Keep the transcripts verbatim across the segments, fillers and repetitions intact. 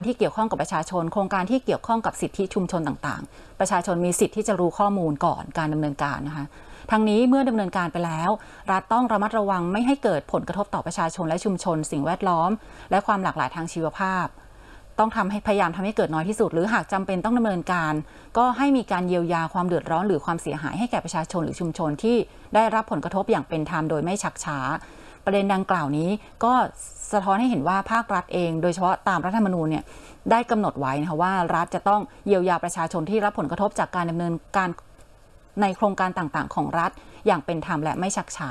ที่เกี่ยวข้องกับประชาชนโครงการที่เกี่ยวข้องกับสิทธิชุมชนต่างๆประชาชนมีสิทธิ์ที่จะรู้ข้อมูลก่อนการดำเนินการนะคะทั้งนี้เมื่อดำเนินการไปแล้วรัฐต้องระมัดระวังไม่ให้เกิดผลกระทบต่อประชาชนและชุมชนสิ่งแวดล้อมและความหลากหลายทางชีวภาพต้องทำให้พยายามทำให้เกิดน้อยที่สุดหรือหากจำเป็นต้องดำเนินการก็ให้มีการเยียวยาความเดือดร้อนหรือความเสียหายให้แก่ประชาชนหรือชุมชนที่ได้รับผลกระทบอย่างเป็นธรรมโดยไม่ชักช้าประเด็นดังกล่าวนี้ก็สะท้อนให้เห็นว่าภาครัฐเองโดยเฉพาะตามรัฐธรรมนูญเนี่ยได้กำหนดไว้นะคะว่ารัฐจะต้องเยียวยาประชาชนที่รับผลกระทบจากการดำเนินการในโครงการต่างๆของรัฐอย่างเป็นธรรมและไม่ชักช้า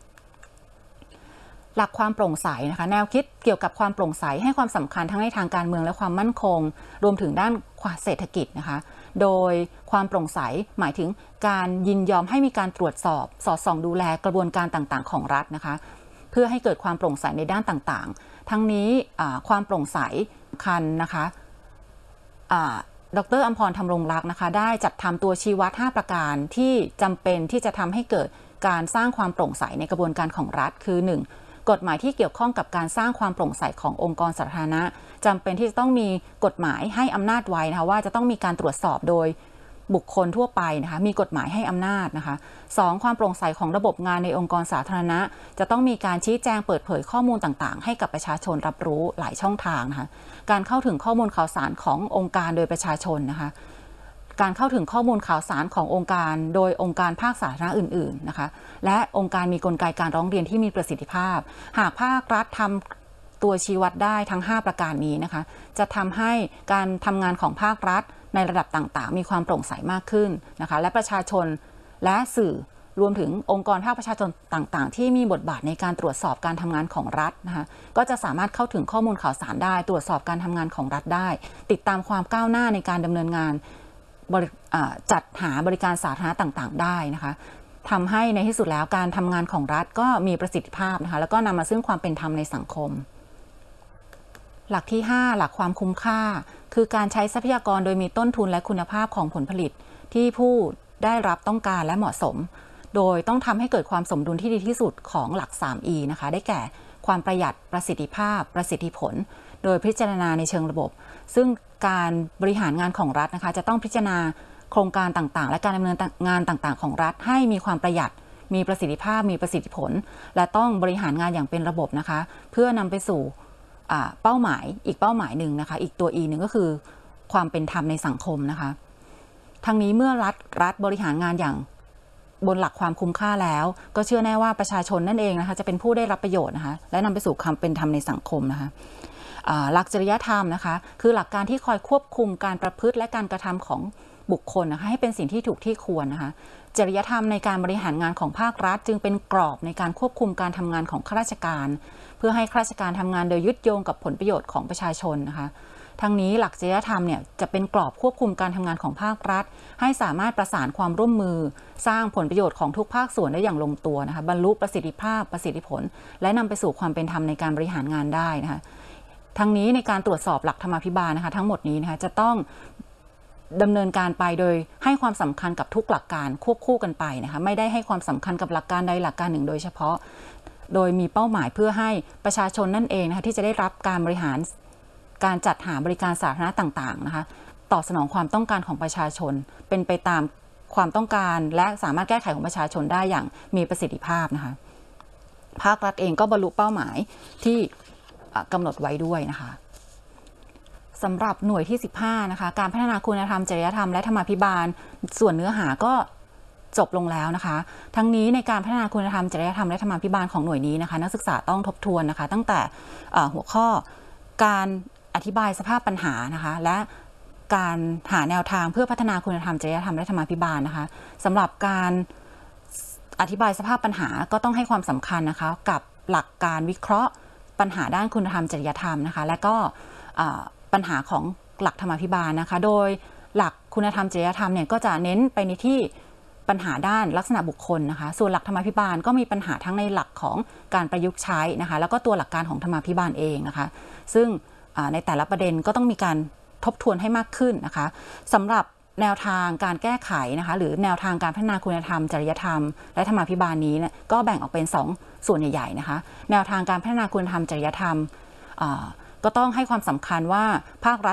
หลักความโปร่งใสนะคะแนวคิดเกี่ยวกับความโปร่งใสให้ความสำคัญทั้งในทางการเมืองและความมั่นคงรวมถึงด้านเศรษฐกิจนะคะโดยความโปร่งใสหมายถึงการยินยอมให้มีการตรวจสอบสอดส่องดูแลกระบวนการต่างๆของรัฐนะคะเพื่อให้เกิดความโปร่งใสในด้านต่างๆทั้งนี้ความโปร่งใสสำคัญนะคะดร.อำพร ธำรงรักษ์นะคะได้จัดทำตัวชี้วัดห้าประการที่จำเป็นที่จะทำให้เกิดการสร้างความโปร่งใสในกระบวนการของรัฐคือ หนึ่งกฎหมายที่เกี่ยวข้องกับการสร้างความโปร่งใสขององค์กรสาธารณะจำเป็นที่จะต้องมีกฎหมายให้อำนาจไว้นะคะว่าจะต้องมีการตรวจสอบโดยบุคคลทั่วไปนะคะมีกฎหมายให้อำนาจนะคะสองความโปร่งใสของระบบงานในองค์กรสาธารณะจะต้องมีการชี้แจงเปิดเผยข้อมูลต่างๆให้กับประชาชนรับรู้หลายช่องทางนะคะการเข้าถึงข้อมูลข่าวสารขององค์การโดยประชาชนนะคะการเข้าถึงข้อมูลข่าวสารขององค์การโดยองค์การภาคสาธารณะอื่นๆนะคะและองค์การมีกลไกการร้องเรียนที่มีประสิทธิภาพหากภาครัฐทำตัวชี้วัดได้ทั้งห้าประการนี้นะคะจะทำให้การทำงานของภาครัฐในระดับต่างๆมีความโปร่งใสมากขึ้นนะคะและประชาชนและสื่อรวมถึงองค์กรภาคประชาชนต่างๆที่มีบทบาทในการตรวจสอบการทำงานของรัฐนะคะก็จะสามารถเข้าถึงข้อมูลข่าวสารได้ตรวจสอบการทำงานของรัฐได้ติดตามความก้าวหน้าในการดำเนินงานจัดหาบริการสาธารณะต่างๆได้นะคะทำให้ในที่สุดแล้วการทำงานของรัฐก็มีประสิทธิภาพนะคะแล้วก็นำมาซึ่งความเป็นธรรมในสังคมหลักที่ห้าหลักความคุ้มค่าคือการใช้ทรัพยากรโดยมีต้นทุนและคุณภาพของผลผลิตที่ผู้ได้รับต้องการและเหมาะสมโดยต้องทำให้เกิดความสมดุลที่ดีที่สุดของหลัก สาม อี นะคะได้แก่ความประหยัดประสิทธิภาพประสิทธิผลโดยพิจารณาในเชิงระบบซึ่งการบริหารงานของรัฐนะคะจะต้องพิจารณาโครงการต่างๆและการดำเนินงานต่างๆของรัฐให้มีความประหยัดมีประสิทธิภาพมีประสิทธิผลและต้องบริหารงานอย่างเป็นระบบนะคะเพื่อนำไปสู่เป้าหมายอีกเป้าหมายหนึ่งนะคะอีกตัว E หนึ่งก็คือความเป็นธรรมในสังคมนะคะทั้งนี้เมื่อรัฐรัฐบริหารงานอย่างบนหลักความคุ้มค่าแล้วก็เชื่อแน่ว่าประชาชนนั่นเองนะคะจะเป็นผู้ได้รับประโยชน์นะคะและนำไปสู่ความเป็นธรรมในสังคมนะคะหลักจริยธรรมนะคะคือหลักการที่คอยควบคุมการประพฤติและการกระทำของบุคคลนะคะให้เป็นสิ่งที่ถูกที่ควรนะคะจริยธรรมในการบริหารงานของภาครัฐจึงเป็นกรอบในการควบคุมการทำงานของข้าราชการเพื่อให้ข้าราชการทำงานโดยยึดโยงกับผลประโยชน์ของประชาชนนะคะทั้งนี้หลักจริยธรรมเนี่ยจะเป็นกรอบควบคุมการทำงานของภาครัฐให้สามารถประสานความร่วมมือสร้างผลประโยชน์ของทุกภาคส่วนได้อย่างลงตัวนะคะบรรลุประสิทธิภาพประสิทธิผลและนำไปสู่ความเป็นธรรมในการบริหารงานได้นะคะทั้งนี้ในการตรวจสอบหลักธรรมาภิบาลนะคะทั้งหมดนี้นะคะจะต้องดำเนินการไปโดยให้ความสำคัญกับทุกหลักการควบคู่กันไปนะคะไม่ได้ให้ความสำคัญกับหลักการใดหลักการหนึ่งโดยเฉพาะโดยมีเป้าหมายเพื่อให้ประชาชนนั่นเองนะคะที่จะได้รับการบริหารการจัดหาบริการสาธารณะต่างๆนะคะตอบสนองความต้องการของประชาชนเป็นไปตามความต้องการและสามารถแก้ไขของประชาชนได้อย่างมีประสิทธิภาพนะคะภาครัฐเองก็บรรลุเป้าหมายที่กำหนดไว้ด้วยนะคะสำหรับหน่วยที่สิบห้านะคะการพัฒนาคุณธรรมจริยธรรมและธรรมาภิบาลส่วนเนื้อหาก็จบลงแล้วนะคะทั้งนี้ในการพัฒนาคุณธรรมจริยธรรมและธรรมาภิบาลของหน่วยนี้นะคะนักศึกษาต้องทบทวนนะคะตั้งแต่หัวข้อการอธิบายสภาพปัญหานะคะและการหาแนวทางเพื่อพัฒนาคุณธรรมจริยธรรมและธรรมาภิบาลนะคะสำหรับการอธิบายสภาพปัญหาก็ต้องให้ความสำคัญนะคะกับหลักการวิเคราะห์ปัญหาด้านคุณธรรมจริยธรรมนะคะและก็ปัญหาของหลักธรรมาภิบาลนะคะโดยหลักคุณธรรมจริยธรรมเนี่ยก็จะเน้นไปในที่ปัญหาด้านลักษณะบุคคลนะคะส่วนหลักธรรมาภิบาลก็มีปัญหาทั้งในหลักของการประยุกต์ใช้นะคะแล้วก็ตัวหลักการของธรรมาภิบาลเองนะคะซึ่งในแต่ละประเด็นก็ต้องมีการทบทวนให้มากขึ้นนะคะสำหรับแนวทางการแก้ไขนะคะหรือแนวทางการพัฒนาคุณธรรมจริยธรรมและธรรมาภิบาลนี้เนี่ยก็แบ่งออกเป็นสองส่วนใหญ่ๆนะคะแนวทางการพัฒนาคุณธรรมจริยธรรมก็ต้องให้ความสำคัญว่าภาครัฐ